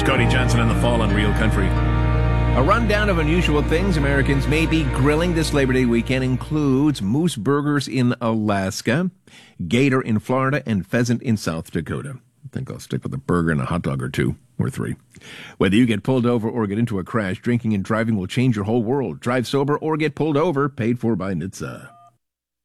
Scotty Johnson in the fall on Real Country. A rundown of unusual things Americans may be grilling this Labor Day weekend includes moose burgers in Alaska, gator in Florida, and pheasant in South Dakota. I think I'll stick with a burger and a hot dog or two, or three. Whether you get pulled over or get into a crash, drinking and driving will change your whole world. Drive sober or get pulled over, paid for by NHTSA.